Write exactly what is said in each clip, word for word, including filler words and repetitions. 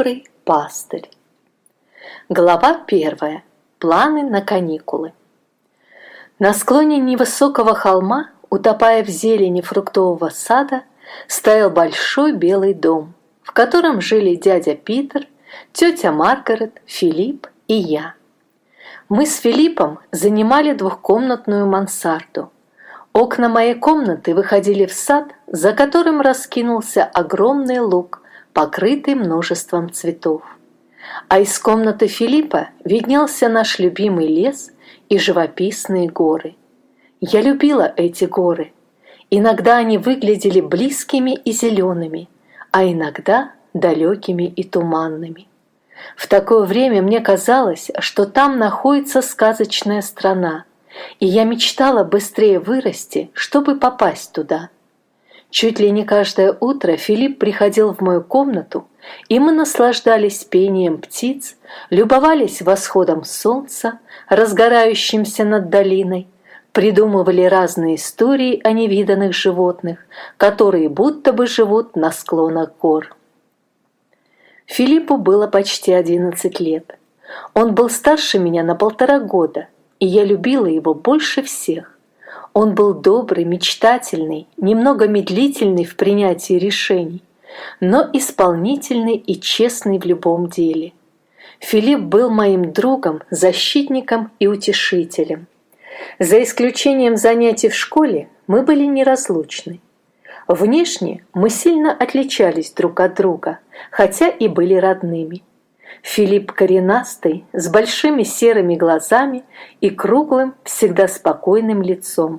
Добрый пастырь. Глава первая. Планы на каникулы. На склоне невысокого холма, утопая в зелени фруктового сада, стоял большой белый дом, в котором жили дядя Питер, тетя Маргарет, Филипп и я. Мы с Филиппом занимали двухкомнатную мансарду. Окна моей комнаты выходили в сад, за которым раскинулся огромный луг, покрытый множеством цветов. А из комнаты Филиппа виднелся наш любимый лес и живописные горы. Я любила эти горы. Иногда они выглядели близкими и зелеными, а иногда далекими и туманными. В такое время мне казалось, что там находится сказочная страна, и я мечтала быстрее вырасти, чтобы попасть туда. Чуть ли не каждое утро Филипп приходил в мою комнату, и мы наслаждались пением птиц, любовались восходом солнца, разгорающимся над долиной, придумывали разные истории о невиданных животных, которые будто бы живут на склонах гор. Филиппу было почти одиннадцать лет. Он был старше меня на полтора года, и я любила его больше всех. Он был добрый, мечтательный, немного медлительный в принятии решений, но исполнительный и честный в любом деле. Филипп был моим другом, защитником и утешителем. За исключением занятий в школе мы были неразлучны. Внешне мы сильно отличались друг от друга, хотя и были родными. Филипп коренастый, с большими серыми глазами и круглым, всегда спокойным лицом.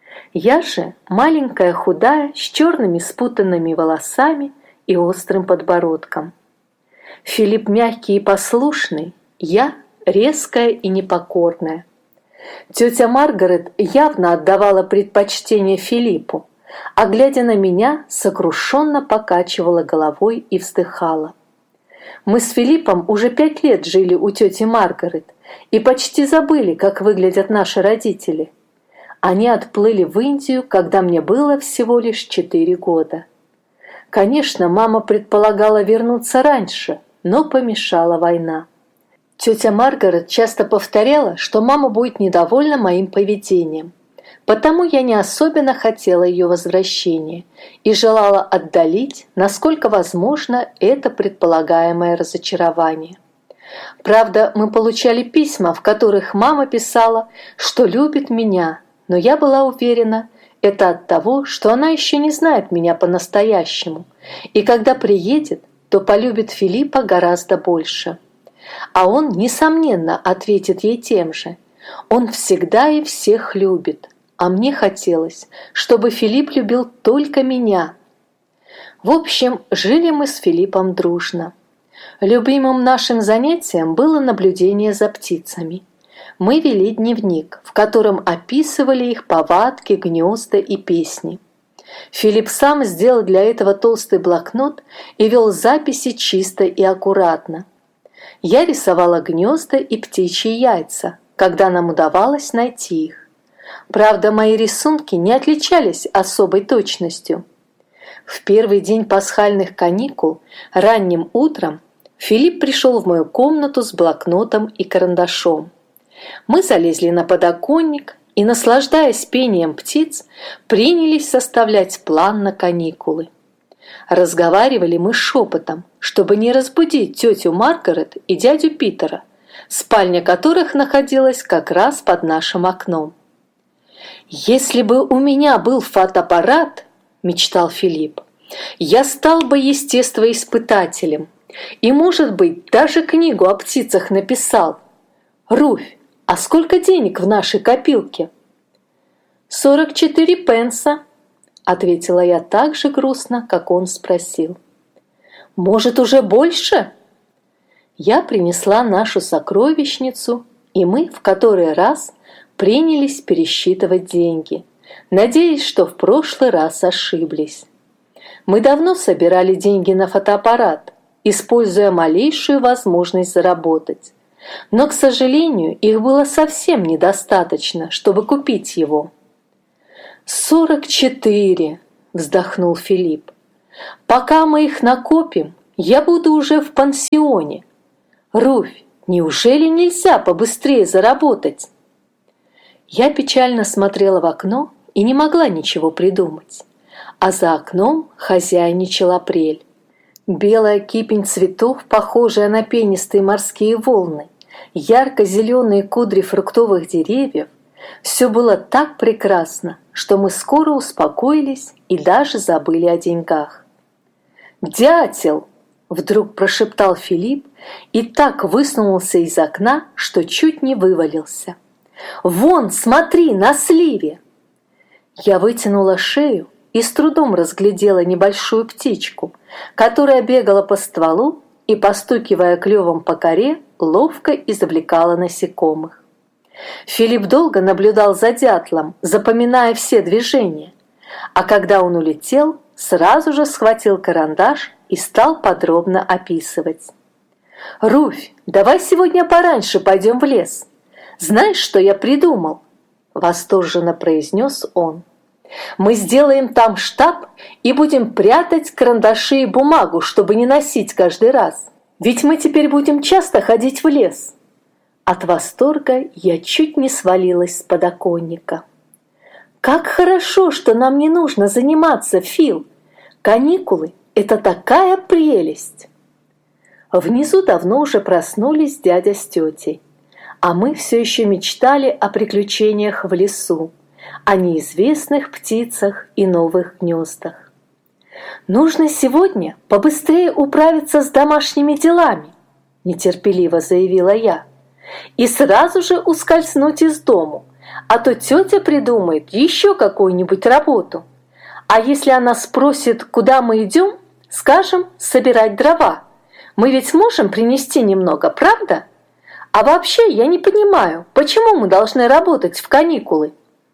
Я же маленькая, худая, с черными спутанными волосами и острым подбородком. Филипп мягкий и послушный, я резкая и непокорная. Тетя Маргарет явно отдавала предпочтение Филиппу, а глядя на меня, сокрушенно покачивала головой и вздыхала. Мы с Филиппом уже пять лет жили у тети Маргарет и почти забыли, как выглядят наши родители. Они отплыли в Индию, когда мне было всего лишь четыре года. Конечно, мама предполагала вернуться раньше, но помешала война. Тетя Маргарет часто повторяла, что мама будет недовольна моим поведением. Потому я не особенно хотела ее возвращения и желала отдалить, насколько возможно, это предполагаемое разочарование. Правда, мы получали письма, в которых мама писала, что любит меня, но я была уверена, это от того, что она еще не знает меня по-настоящему, и когда приедет, то полюбит Филиппа гораздо больше. А он, несомненно, ответит ей тем же. Он всегда и всех любит. А мне хотелось, чтобы Филипп любил только меня. В общем, жили мы с Филиппом дружно. Любимым нашим занятием было наблюдение за птицами. Мы вели дневник, в котором описывали их повадки, гнезда и песни. Филипп сам сделал для этого толстый блокнот и вел записи чисто и аккуратно. Я рисовала гнезда и птичьи яйца, когда нам удавалось найти их. Правда, мои рисунки не отличались особой точностью. В первый день пасхальных каникул, ранним утром, Филипп пришел в мою комнату с блокнотом и карандашом. Мы залезли на подоконник и, наслаждаясь пением птиц, принялись составлять план на каникулы. Разговаривали мы шепотом, чтобы не разбудить тетю Маргарет и дядю Питера, спальня которых находилась как раз под нашим окном. «Если бы у меня был фотоаппарат, — мечтал Филипп, — я стал бы естествоиспытателем и, может быть, даже книгу о птицах написал. Руфь, а сколько денег в нашей копилке?» «Сорок четыре пенса», — ответила я так же грустно, как он спросил. «Может, уже больше?» Я принесла нашу сокровищницу, и мы в который раз принялись пересчитывать деньги, надеясь, что в прошлый раз ошиблись. Мы давно собирали деньги на фотоаппарат, используя малейшую возможность заработать. Но, к сожалению, их было совсем недостаточно, чтобы купить его. «Сорок четыре!» – вздохнул Филипп. «Пока мы их накопим, Я буду уже в пансионе. Руфь, неужели нельзя побыстрее заработать?» Я печально смотрела в окно и не могла ничего придумать. А за окном хозяйничал апрель. Белая кипень цветов, похожая на пенистые морские волны, ярко-зеленые кудри фруктовых деревьев — все было так прекрасно, что мы скоро успокоились и даже забыли о деньгах. «Дятел!» — вдруг прошептал Филипп и так высунулся из окна, что чуть не вывалился. «Вон, смотри, на сливе!» Я вытянула шею и с трудом разглядела небольшую птичку, которая бегала по стволу и, постукивая клювом по коре, ловко извлекала насекомых. Филипп долго наблюдал за дятлом, запоминая все движения, а когда он улетел, сразу же схватил карандаш и стал подробно описывать. «Руфь, давай сегодня пораньше пойдем в лес. Знаешь, что я придумал?» — восторженно произнес он. «Мы сделаем там штаб и будем прятать карандаши и бумагу, чтобы не носить каждый раз. Ведь мы теперь будем часто ходить в лес». От восторга я чуть не свалилась с подоконника. «Как хорошо, что нам не нужно заниматься, Фил! Каникулы — это такая прелесть!» Внизу давно уже проснулись дядя с тетей, а мы все еще мечтали о приключениях в лесу, о неизвестных птицах и новых гнездах. «Нужно сегодня побыстрее управиться с домашними делами», — нетерпеливо заявила я, «и сразу же ускользнуть из дому, а то тетя придумает еще какую-нибудь работу. А если она спросит, куда мы идем, скажем, собирать дрова. Мы ведь можем принести немного, правда? А вообще я не понимаю, почему мы должны работать в каникулы?»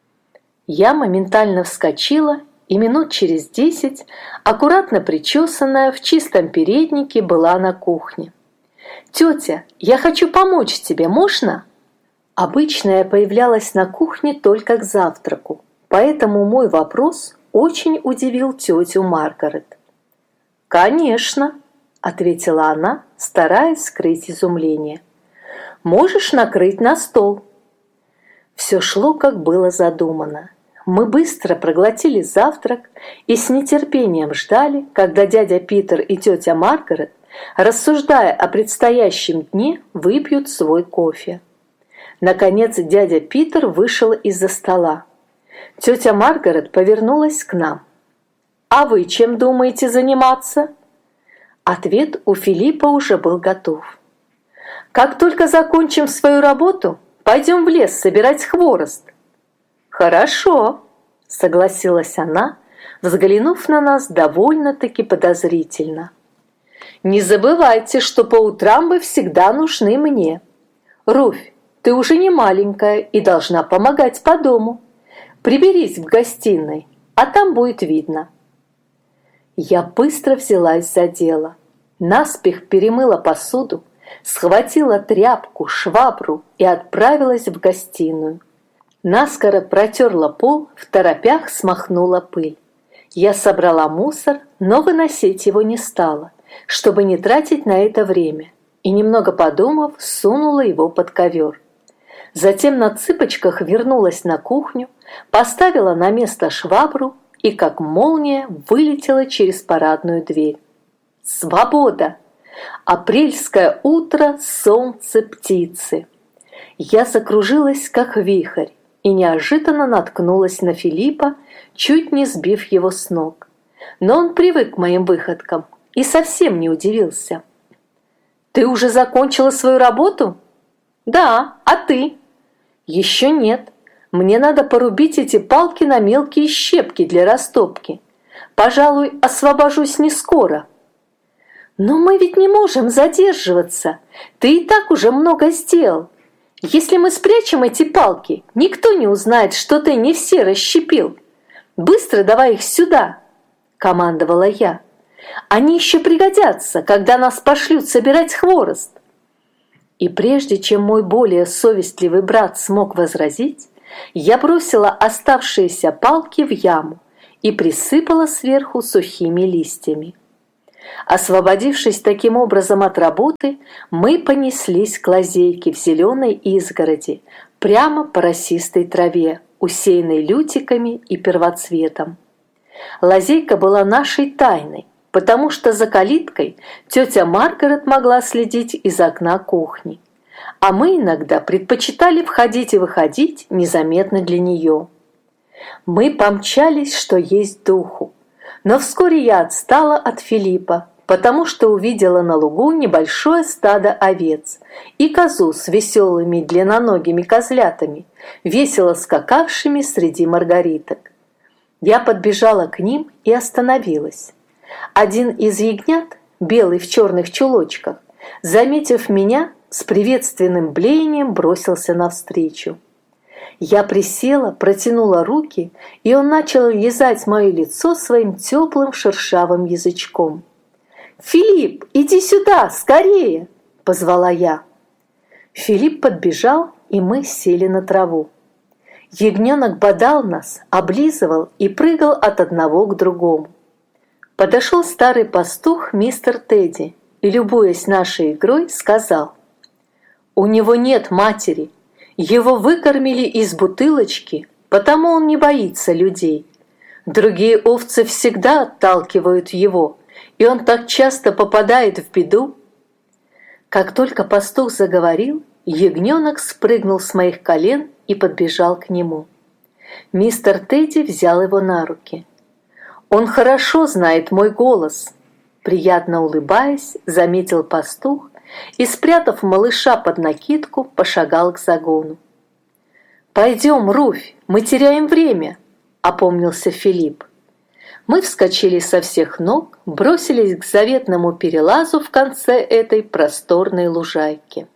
Я моментально вскочила, и минут через десять, аккуратно причесанная, в чистом переднике, была на кухне. «Тетя, я хочу помочь тебе, можно?» Обычно я появлялась на кухне только к завтраку, поэтому мой вопрос очень удивил тетю Маргарет. «Конечно», — ответила она, стараясь скрыть изумление. «Можешь накрыть на стол». Все шло, как было задумано. Мы быстро проглотили завтрак и с нетерпением ждали, когда дядя Питер и тетя Маргарет, рассуждая о предстоящем дне, выпьют свой кофе. Наконец дядя Питер вышел из-за стола. Тетя Маргарет повернулась к нам. «А вы чем думаете заниматься?» Ответ у Филиппа уже был готов. «Как только закончим свою работу, пойдем в лес собирать хворост». «Хорошо», — согласилась она, взглянув на нас довольно-таки подозрительно. «Не забывайте, что по утрам вы всегда нужны мне. Руфь, ты уже не маленькая и должна помогать по дому. Приберись в гостиной, а там будет видно». Я быстро взялась за дело. Наспех перемыла посуду, схватила тряпку, швабру и отправилась в гостиную. Наскоро протерла пол, второпях смахнула пыль. Я собрала мусор, но выносить его не стала, чтобы не тратить на это время, и, немного подумав, сунула его под ковер. Затем на цыпочках вернулась на кухню, поставила на место швабру и, как молния, вылетела через парадную дверь. Свобода! Апрельское утро, солнце, птицы. Я закружилась, как вихрь, и неожиданно наткнулась на Филиппа, чуть не сбив его с ног. Но он привык к моим выходкам и совсем не удивился. «Ты уже закончила свою работу?» «Да, а ты?» «Еще нет. Мне надо порубить эти палки на мелкие щепки для растопки. Пожалуй, освобожусь не скоро». «Но мы ведь не можем задерживаться. Ты и так уже много сделал. Если мы спрячем эти палки, никто не узнает, что ты не все расщепил. Быстро давай их сюда», — командовала я. «Они еще пригодятся, когда нас пошлют собирать хворост». И прежде чем мой более совестливый брат смог возразить, я бросила оставшиеся палки в яму и присыпала сверху сухими листьями. Освободившись таким образом от работы, мы понеслись к лазейке в зеленой изгороди, прямо по росистой траве, усеянной лютиками и первоцветом. Лазейка была нашей тайной, потому что за калиткой тетя Маргарет могла следить из окна кухни, а мы иногда предпочитали входить и выходить незаметно для нее. Мы помчались, что есть духу, но вскоре я отстала от Филиппа, потому что увидела на лугу небольшое стадо овец и козу с веселыми длинноногими козлятами, весело скакавшими среди маргариток. Я подбежала к ним и остановилась. Один из ягнят, белый в черных чулочках, заметив меня, с приветственным блеянием бросился навстречу. Я присела, протянула руки, и он начал лизать мое лицо своим теплым шершавым язычком. «Филипп, иди сюда, скорее!» – позвала я. Филипп подбежал, и мы сели на траву. Ягненок бодал нас, облизывал и прыгал от одного к другому. Подошел старый пастух мистер Тедди и, любуясь нашей игрой, сказал: «У него нет матери, его выкормили из бутылочки, потому он не боится людей. Другие овцы всегда отталкивают его, и он так часто попадает в беду». Как только пастух заговорил, ягненок спрыгнул с моих колен и подбежал к нему. Мистер Тедди взял его на руки. «Он хорошо знает мой голос», — приятно улыбаясь, заметил пастух и, спрятав малыша под накидку, пошагал к загону. «Пойдем, Руфь, мы теряем время», — опомнился Филипп. Мы вскочили со всех ног, бросились к заветному перелазу в конце этой просторной лужайки.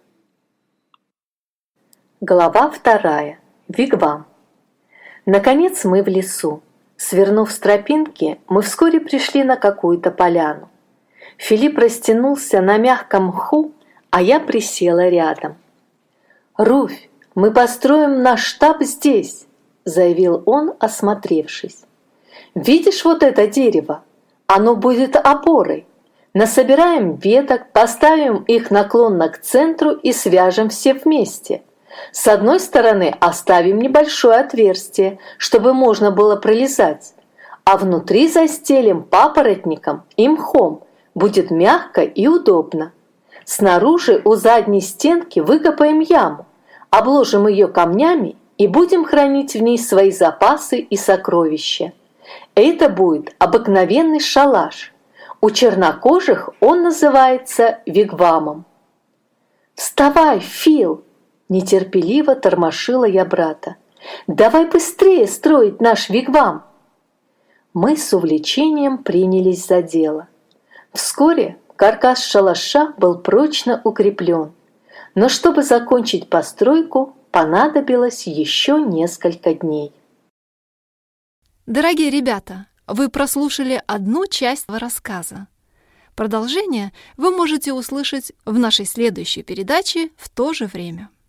Глава вторая. Вигвам. Наконец мы в лесу. Свернув с тропинки, мы вскоре пришли на какую-то поляну. Филипп растянулся на мягком мху, а я присела рядом. «Руфь, мы построим наш штаб здесь», — заявил он, осмотревшись. «Видишь вот это дерево? Оно будет опорой. Насобираем веток, поставим их наклонно к центру и свяжем все вместе. С одной стороны оставим небольшое отверстие, чтобы можно было пролезать, а внутри застелим папоротником и мхом, будет мягко и удобно. Снаружи у задней стенки выкопаем яму, обложим ее камнями и будем хранить в ней свои запасы и сокровища. Это будет обыкновенный шалаш. У чернокожих он называется вигвамом». «Вставай, Фил!» – нетерпеливо тормошила я брата. «Давай быстрее строить наш вигвам!» Мы с увлечением принялись за дело. Вскоре каркас шалаша был прочно укреплен, но чтобы закончить постройку, понадобилось еще несколько дней. Дорогие ребята, вы прослушали одну часть рассказа. Продолжение вы можете услышать в нашей следующей передаче в то же время.